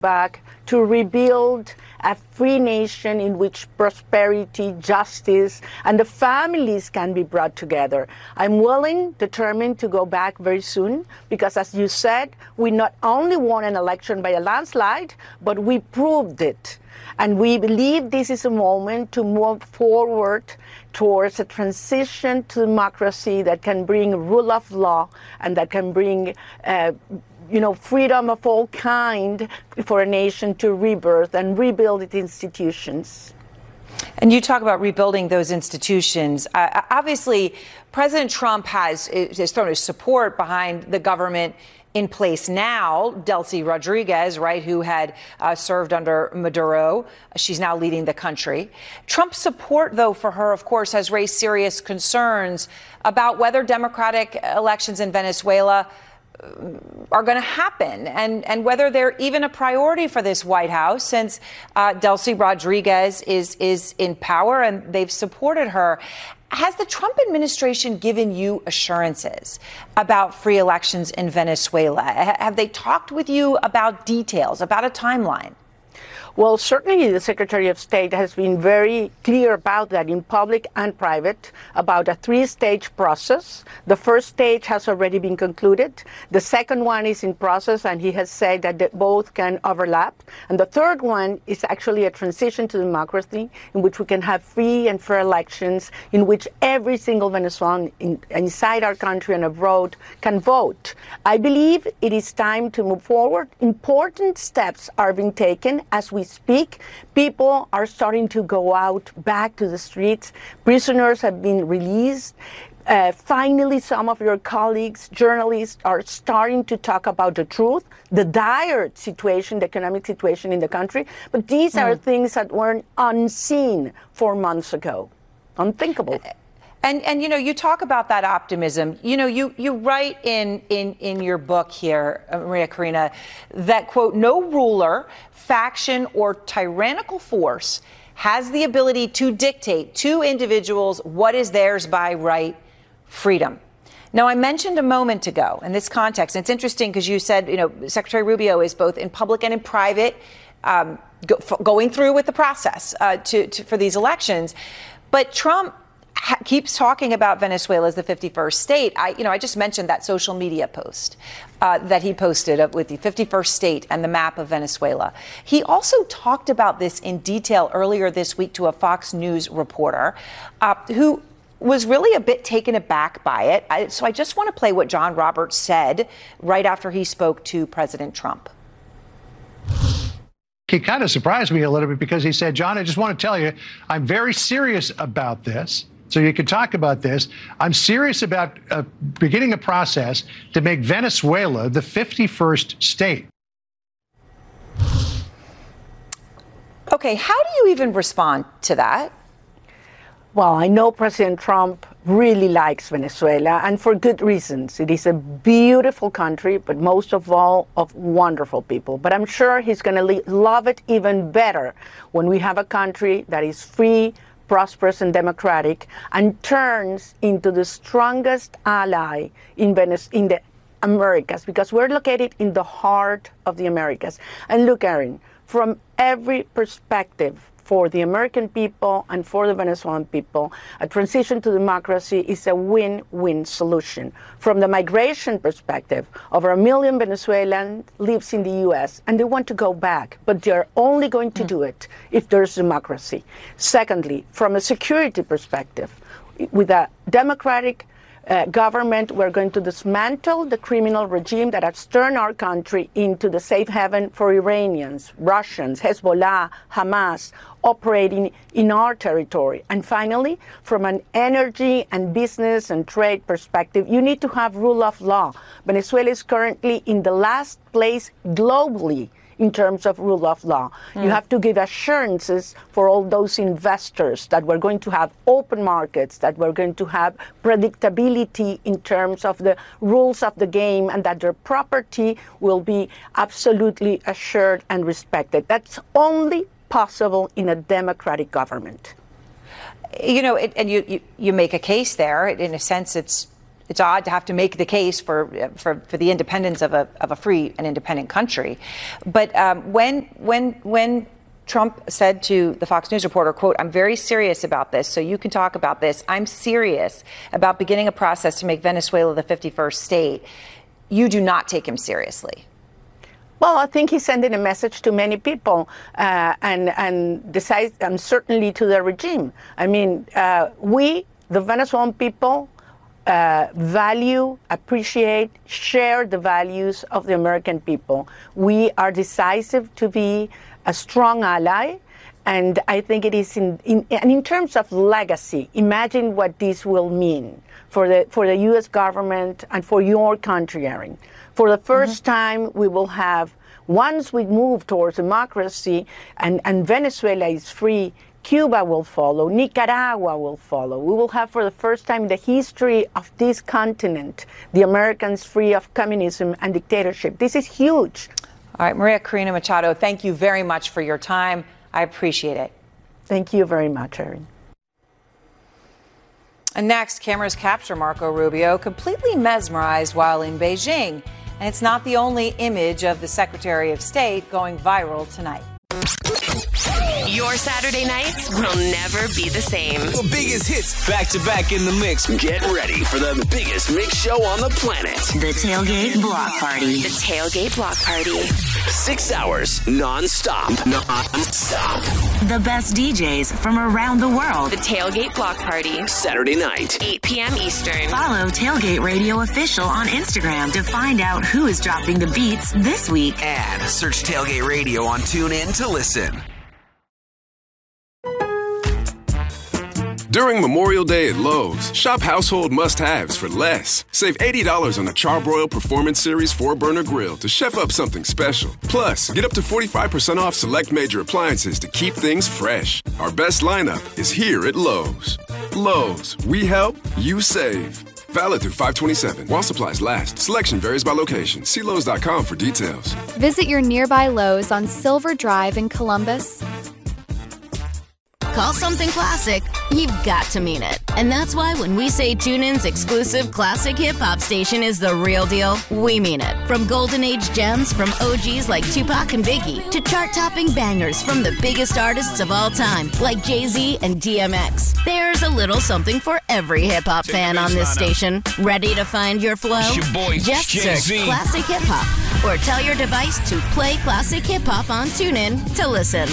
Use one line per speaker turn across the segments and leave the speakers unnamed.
back to rebuild a free nation in which prosperity, justice, and the families can be brought together. I'm willing, determined to go back very soon because, as you said, we not only won an election by a landslide, but we proved it. And we believe this is a moment to move forward towards a transition to democracy that can bring rule of law and that can bring freedom of all kind for a nation to rebirth and rebuild its institutions.
And you talk about rebuilding those institutions. Obviously, President Trump has thrown his support behind the government in place now. Delcy Rodriguez, right, who had served under Maduro. She's now leading the country. Trump's support, though, for her, of course, has raised serious concerns about whether democratic elections in Venezuela are going to happen and whether they're even a priority for this White House, since Delcy Rodriguez is in power and they've supported her. Has the Trump administration given you assurances about free elections in Venezuela? Have they talked with you about details, about a timeline?
Well, certainly the Secretary of State has been very clear about that in public and private, about a three-stage process. The first stage has already been concluded. The second one is in process, and he has said that both can overlap. And the third one is actually a transition to democracy in which we can have free and fair elections, in which every single Venezuelan inside our country and abroad can vote. I believe it is time to move forward. Important steps are being taken as we speak. People are starting to go out back to the streets. Prisoners have been released. Finally, some of your colleagues, journalists, are starting to talk about the truth, the dire situation, the economic situation in the country. But these are things that weren't unseen 4 months ago. Unthinkable.
And you talk about that optimism. You write in your book here, Maria Corina, that, quote, no ruler, faction, or tyrannical force has the ability to dictate to individuals what is theirs by right, freedom. Now, I mentioned a moment ago in this context, and it's interesting because you said, Secretary Rubio is both in public and in private going through with the process for these elections. But Trump keeps talking about Venezuela as the 51st state. I just mentioned that social media post that he posted with the 51st state and the map of Venezuela. He also talked about this in detail earlier this week to a Fox News reporter who was really a bit taken aback by it. So I just want to play what John Roberts said right after he spoke to President Trump.
He kind of surprised me a little bit because he said, John, I just want to tell you, I'm very serious about this. So you can talk about this. I'm serious about beginning a process to make Venezuela the 51st state.
Okay, how do you even respond to that?
Well, I know President Trump really likes Venezuela, and for good reasons. It is a beautiful country, but most of all, of wonderful people. But I'm sure he's going to love it even better when we have a country that is free, prosperous, and democratic, and turns into the strongest ally in the Americas, because we're located in the heart of the Americas. And look, Erin, from every perspective, for the American people and for the Venezuelan people, a transition to democracy is a win-win solution. From the migration perspective, over 1 million Venezuelans lives in the U.S. and they want to go back, but they're only going to do it if there's democracy. Secondly, from a security perspective, with a democratic government, we're going to dismantle the criminal regime that has turned our country into the safe haven for Iranians, Russians, Hezbollah, Hamas, operating in our territory. And finally, from an energy and business and trade perspective, you need to have rule of law. Venezuela is currently in the last place globally in terms of rule of law. You have to give assurances for all those investors that we're going to have open markets, that we're going to have predictability in terms of the rules of the game, and that their property will be absolutely assured and respected. That's only possible in a democratic government.
And you make a case there. In a sense, it's it's odd to have to make the case for the independence of a free and independent country. But when Trump said to the Fox News reporter, quote, "I'm very serious about this, so you can talk about this. I'm serious about beginning a process to make Venezuela the 51st state," you do not take him seriously.
Well, I think he's sending a message to many people, and certainly to the regime. I mean, we, the Venezuelan people, value, appreciate, share the values of the American people. We are decisive to be a strong ally, and I think it is in terms of legacy. Imagine what this will mean for the U.S. government and for your country, Erin. For the first time, we will have, once we move towards democracy and Venezuela is free, Cuba will follow, Nicaragua will follow. We will have, for the first time in the history of this continent, the Americans free of communism and dictatorship. This is huge.
All right, Maria Corina Machado, thank you very much for your time. I appreciate it.
Thank you very much, Erin.
And next, cameras capture Marco Rubio completely mesmerized while in Beijing. And it's not the only image of the Secretary of State going viral tonight.
Your Saturday nights will never be the same.
The biggest hits back to back in the mix.
Get ready for the biggest mix show on the planet.
The Tailgate Block Party. The Tailgate Block Party.
6 hours non-stop. Non-stop.
The best DJs from around the world. The Tailgate Block Party.
Saturday night,
8 p.m. Eastern. Follow Tailgate Radio Official on Instagram to find out who is dropping the beats this week.
And search Tailgate Radio on TuneIn to listen.
During Memorial Day at Lowe's, shop household must-haves for less. Save $80 on a Charbroil Performance Series 4-burner grill to chef up something special. Plus, get up to 45% off select major appliances to keep things fresh. Our best lineup is here at Lowe's. Lowe's, we help, you save. Valid through 5/27. While supplies last. Selection varies by location. See Lowe's.com for details.
Visit your nearby Lowe's on Silver Drive in Columbus.
Call something classic, you've got to mean it. And that's why when we say TuneIn's exclusive classic hip-hop station is the real deal, we mean it. From golden age gems from OGs like Tupac and Biggie to chart-topping bangers from the biggest artists of all time like Jay-Z and DMX. There's a little something for every hip-hop fan on this station. Ready to find your flow? Just search Classic Hip Hop or tell your device to play Classic Hip Hop on TuneIn to listen.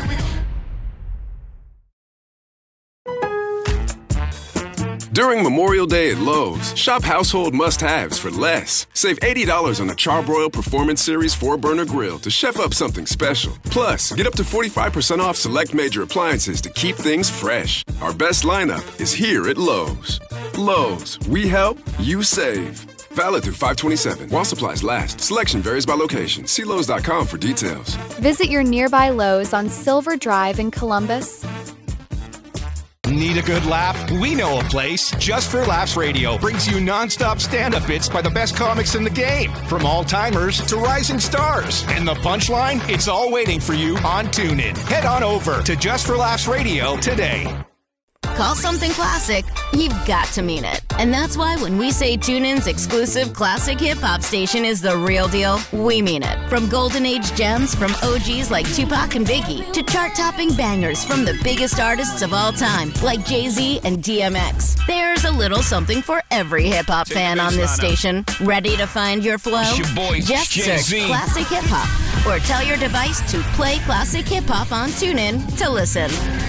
During Memorial Day at Lowe's, shop household must-haves for less. Save $80 on a Charbroil Performance Series 4-burner grill to chef up something special. Plus, get up to 45% off select major appliances to keep things fresh. Our best lineup is here at Lowe's. Lowe's, we help, you save. Valid through 5/27. While supplies last. Selection varies by location. See Lowe's.com for details.
Visit your nearby Lowe's on Silver Drive in Columbus.
Need a good laugh? We know a place. Just for Laughs Radio brings you non-stop stand-up bits by the best comics in the game, from all-timers to rising stars. And the punchline? It's all waiting for you on TuneIn. Head on over to Just for Laughs Radio today.
Call something classic, you've got to mean it. And that's why when we say TuneIn's exclusive classic hip-hop station is the real deal, we mean it. From golden age gems from OGs like Tupac and Biggie to chart-topping bangers from the biggest artists of all time like Jay-Z and DMX. There's a little something for every hip-hop fan on this station. Ready to find your flow? Just search Classic Hip Hop or tell your device to play Classic Hip Hop on TuneIn to listen.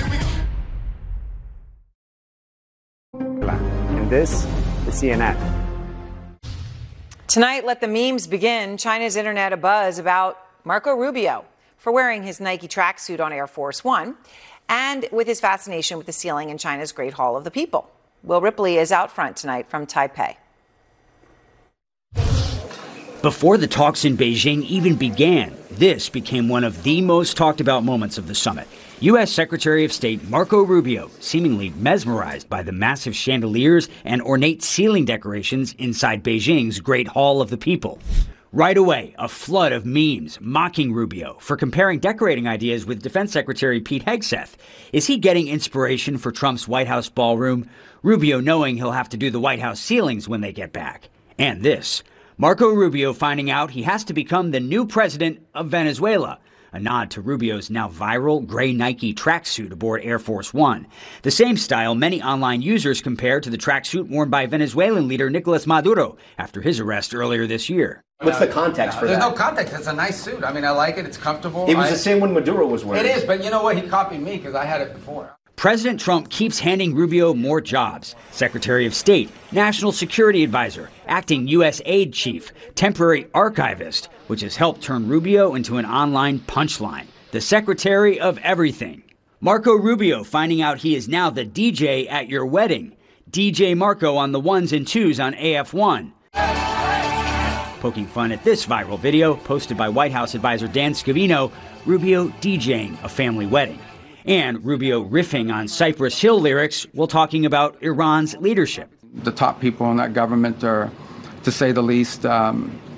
And this is CNN.
Tonight, let the memes begin. China's internet abuzz about Marco Rubio for wearing his Nike tracksuit on Air Force One and with his fascination with the ceiling in China's Great Hall of the People. Will Ripley is out front tonight from Taipei.
Before the talks in Beijing even began, this became one of the most talked about moments of the summit. U.S. Secretary of State Marco Rubio seemingly mesmerized by the massive chandeliers and ornate ceiling decorations inside Beijing's Great Hall of the People. Right away, a flood of memes mocking Rubio for comparing decorating ideas with Defense Secretary Pete Hegseth. Is he getting inspiration for Trump's White House ballroom? Rubio knowing he'll have to do the White House ceilings when they get back. And this, Marco Rubio finding out he has to become the new president of Venezuela. A nod to Rubio's now viral gray Nike tracksuit aboard Air Force One. The same style many online users compare to the tracksuit worn by Venezuelan leader Nicolas Maduro after his arrest earlier this year.
What's the context for that?
There's no context. It's a nice suit. I mean, I like it. It's comfortable.
It was the same when Maduro was wearing it.
It is, but you know what? He copied me because I had it before.
President Trump keeps handing Rubio more jobs. Secretary of State, National Security Advisor, acting U.S. aid chief, temporary archivist, which has helped turn Rubio into an online punchline. The Secretary of Everything. Marco Rubio finding out he is now the DJ at your wedding. DJ Marco on the ones and twos on AF1. Poking fun at this viral video posted by White House advisor Dan Scavino, Rubio DJing a family wedding. And Rubio riffing on Cypress Hill lyrics while talking about Iran's leadership.
The top people in that government are, to say the least, they're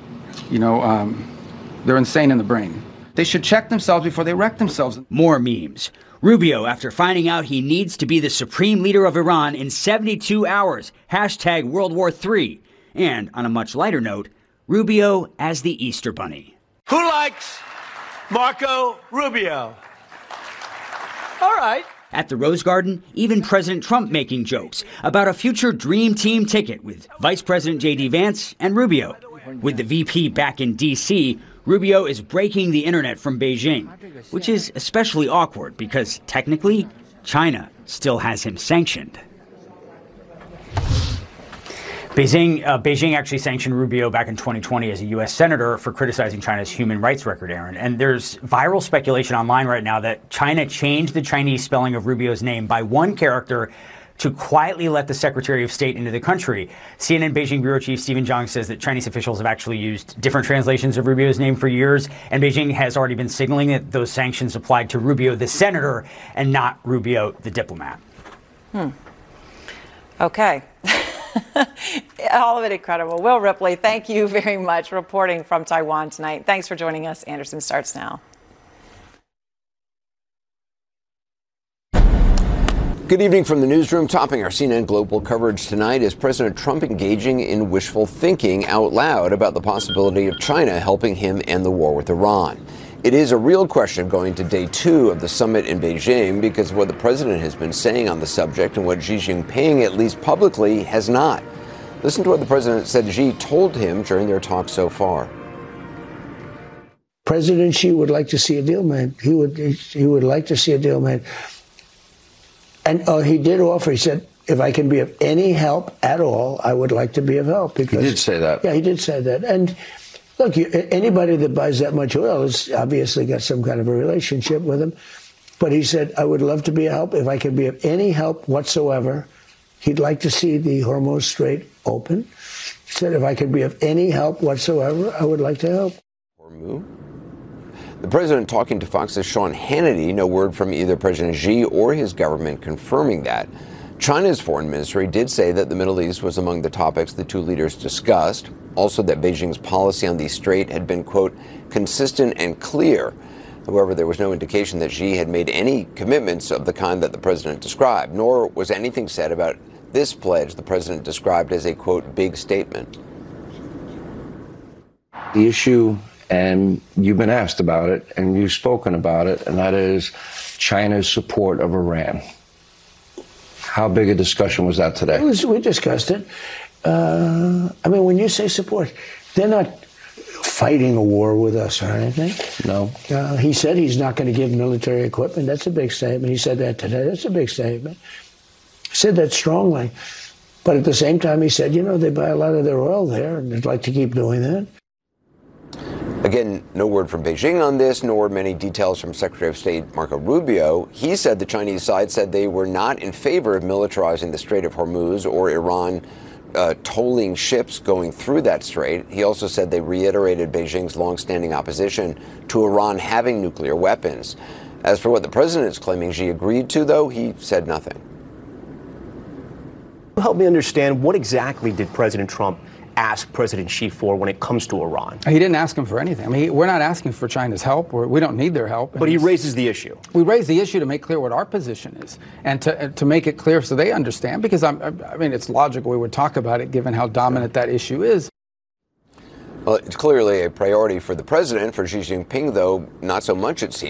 insane in the brain. They should check themselves before they wreck themselves.
More memes. Rubio, after finding out he needs to be the supreme leader of Iran in 72 hours, hashtag World War III. And on a much lighter note, Rubio as the Easter Bunny.
Who likes Marco Rubio? All right.
At the Rose Garden, even President Trump making jokes about a future Dream Team ticket with Vice President J.D. Vance and Rubio. With the VP back in D.C., Rubio is breaking the internet from Beijing, which is especially awkward because technically, China still has him sanctioned.
Beijing actually sanctioned Rubio back in 2020 as a U.S. senator for criticizing China's human rights record, Aaron. And there's viral speculation online right now that China changed the Chinese spelling of Rubio's name by one character to quietly let the Secretary of State into the country. CNN Beijing Bureau Chief Stephen Zhang says that Chinese officials have actually used different translations of Rubio's name for years, and Beijing has already been signaling that those sanctions applied to Rubio the senator and not Rubio the diplomat.
Okay. All of it incredible. Will Ripley, thank you very much reporting from Taiwan tonight. Thanks for joining us. Anderson starts now.
Good evening from the newsroom. Topping our CNN Global coverage tonight is President Trump engaging in wishful thinking out loud about the possibility of China helping him end the war with Iran. It is a real question going to day 2 of the summit in Beijing because of what the president has been saying on the subject and what Xi Jinping, at least publicly, has not. Listen to what the president said Xi told him during their talk so far.
President Xi would like to see a deal made. He would like to see a deal made. And he did offer, he said, if I can be of any help at all, I would like to be of help. Because,
he did say that.
Yeah, he did say that. And look, anybody that buys that much oil has obviously got some kind of a relationship with him. But he said, I would love to be a help. If I can be of any help whatsoever, he'd like to see the Hormuz Strait open. He said, if I could be of any help whatsoever, I would like to help.
The president talking to Fox's Sean Hannity, no word from either President Xi or his government confirming that. China's foreign ministry did say that the Middle East was among the topics the two leaders discussed. Also that Beijing's policy on the strait had been, quote, consistent and clear. However, there was no indication that Xi had made any commitments of the kind that the president described, nor was anything said about this pledge the president described as a, quote, big statement.
The issue, and you've been asked about it, and you've spoken about it, and that is China's support of Iran. How big a discussion was that today?
We discussed it. I mean, when you say support, they're not fighting a war with us or anything.
No.
He said he's not going to give military equipment. That's a big statement. He said that today. That's a big statement. He said that strongly. But at the same time, he said, you know, they buy a lot of their oil there, and they'd like to keep doing that.
Again, no word from Beijing on this, nor many details from Secretary of State Marco Rubio. He said the Chinese side said they were not in favor of militarizing the Strait of Hormuz or Iran tolling ships going through that strait. He also said they reiterated Beijing's longstanding opposition to Iran having nuclear weapons. As for what the president is claiming Xi agreed to, though, he said nothing.
Help me understand, what exactly did President Trump ask President Xi for when it comes to Iran?
He didn't ask him for anything. I mean, we're not asking for China's help. We don't need their help.
But he raises the issue.
We raise the issue to make clear what our position is and to make it clear so they understand, because I mean, it's logical we would talk about it given how dominant that issue is.
Well, it's clearly a priority for the president. For Xi Jinping, though, not so much, it seems.